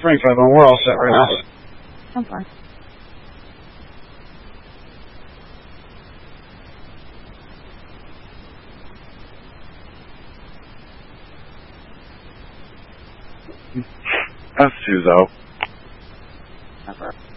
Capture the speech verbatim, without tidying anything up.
twenty-five on, we're all set right now. I'm fine. F two, though. Never.